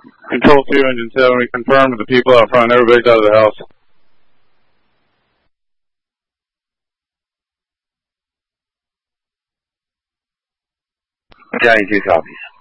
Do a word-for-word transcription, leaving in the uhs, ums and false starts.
Control two, engine seven, we confirmed with the people out front. Everybody's out of the house. Johnny two copies.